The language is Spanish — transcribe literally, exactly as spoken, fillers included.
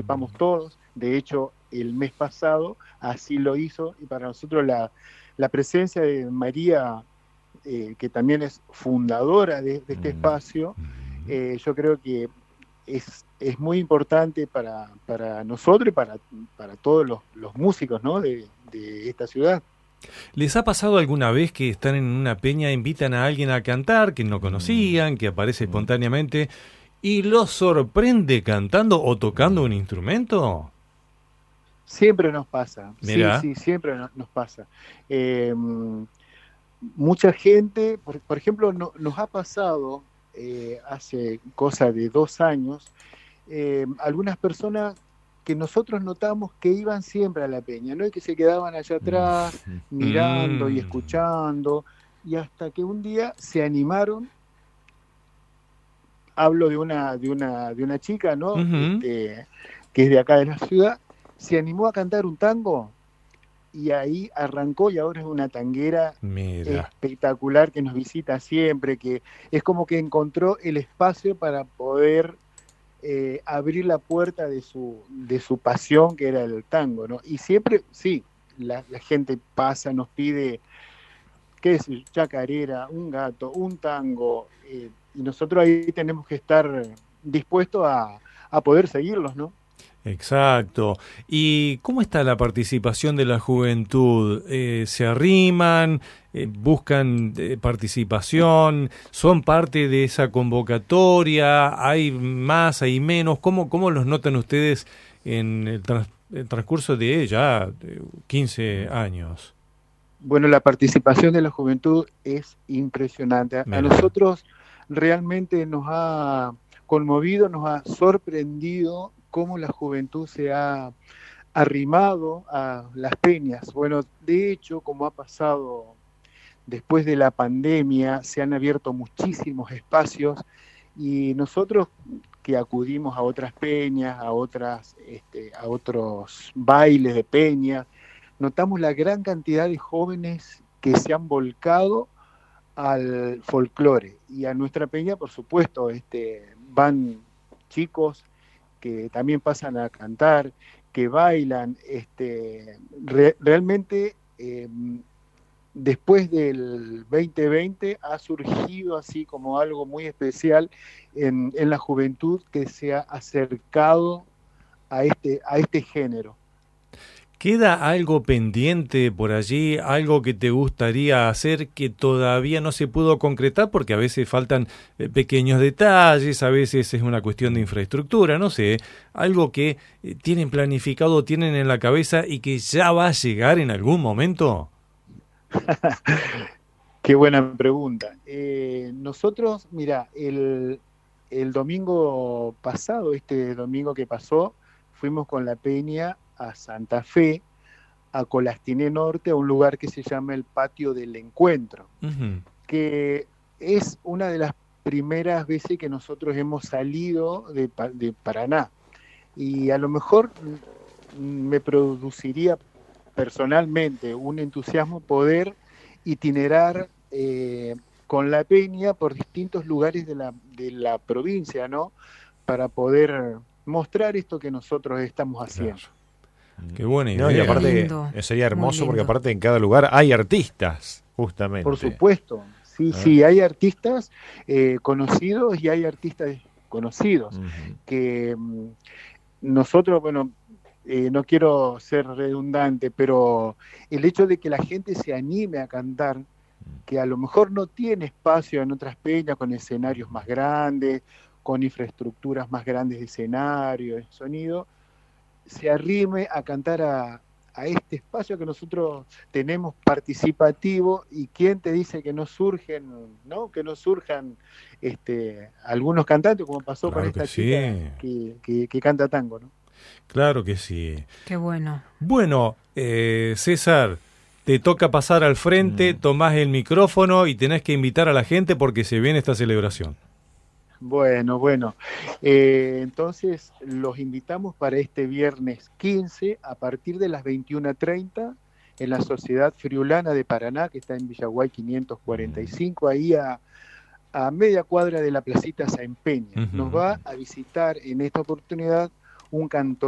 participamos todos. De hecho, el mes pasado así lo hizo, y para nosotros la, la presencia de María, eh, que también es fundadora de, de este espacio, eh, yo creo que es, es muy importante para, para nosotros y para, para todos los, los músicos, ¿no?, de, de esta ciudad. ¿Les ha pasado alguna vez que están en una peña, invitan a alguien a cantar que no conocían, que aparece espontáneamente y los sorprende cantando o tocando un instrumento? Siempre nos pasa, Mirá. sí, sí, siempre nos, nos pasa. Eh, mucha gente, por, por ejemplo, no, nos ha pasado eh, hace cosa de dos años, eh, algunas personas que nosotros notamos que iban siempre a la peña, ¿no? Y que se quedaban allá atrás, mirando y escuchando, y hasta que un día se animaron. Hablo de una, de una, de una chica, ¿no? Uh-huh. Este, que es de acá de la ciudad, se animó a cantar un tango, y ahí arrancó, y ahora es una tanguera Mira. espectacular que nos visita siempre, que es como que encontró el espacio para poder Eh, abrir la puerta de su, de su pasión, que era el tango, ¿no? Y siempre, sí, la, la gente pasa, nos pide, qué es, chacarera, un gato, un tango, eh, y nosotros ahí tenemos que estar dispuestos a, a poder seguirlos, ¿no? Exacto. ¿Y cómo está la participación de la juventud? Eh, ¿Se arriman? Eh, ¿Buscan eh, participación? ¿Son parte de esa convocatoria? ¿Hay más, hay menos? ¿Cómo, cómo los notan ustedes en el, trans, el transcurso de ya quince años? Bueno, la participación de la juventud es impresionante. A, a nosotros realmente nos ha conmovido, nos ha sorprendido cómo la juventud se ha arrimado a las peñas. Bueno, de hecho, como ha pasado después de la pandemia, se han abierto muchísimos espacios, y nosotros que acudimos a otras peñas, a otras, este, a otros bailes de peñas, notamos la gran cantidad de jóvenes que se han volcado al folclore, y a nuestra peña, por supuesto, este, van chicos que también pasan a cantar, que bailan, este, re, realmente eh, después del veinte veinte ha surgido así como algo muy especial en, en la juventud que se ha acercado a este, a este género. ¿Queda algo pendiente por allí, algo que te gustaría hacer que todavía no se pudo concretar? Porque a veces faltan eh, pequeños detalles, a veces es una cuestión de infraestructura, no sé, algo que eh, tienen planificado, tienen en la cabeza y que ya va a llegar en algún momento. Qué buena pregunta. Eh, nosotros, mira, el, el domingo pasado, este domingo que pasó, fuimos con la peña a Santa Fe, a Colastiné Norte, a un lugar que se llama el Patio del Encuentro, uh-huh. que es una de las primeras veces que nosotros hemos salido de, de Paraná, y a lo mejor me produciría personalmente un entusiasmo poder itinerar eh, con la peña por distintos lugares de la, de la provincia, ¿no? Para poder mostrar esto que nosotros estamos haciendo. Claro. Qué buena idea. No, y aparte lindo, sería hermoso porque aparte en cada lugar hay artistas, justamente. Por supuesto, sí, ¿Ah? sí, hay artistas eh, conocidos y hay artistas desconocidos, uh-huh. que um, nosotros, bueno, eh, no quiero ser redundante, pero el hecho de que la gente se anime a cantar, que a lo mejor no tiene espacio en otras peñas con escenarios más grandes, con infraestructuras más grandes de escenario, de sonido, se arrime a cantar a, a este espacio que nosotros tenemos participativo, y quién te dice que no surgen, ¿no? Que no surjan este, algunos cantantes, como pasó claro con esta que chica sí. que, que, que canta tango, ¿no? Claro que sí. Qué bueno. Bueno, eh, César, te toca pasar al frente, mm. tomás el micrófono y tenés que invitar a la gente porque se viene esta celebración. Bueno, bueno, eh, entonces los invitamos para este viernes quince a partir de las veintiuna treinta en la Sociedad Friulana de Paraná, que está en Villaguay quinientos cuarenta y cinco, ahí a, a media cuadra de la Placita Sáenz Peña. Uh-huh. Nos va a visitar en esta oportunidad un cantor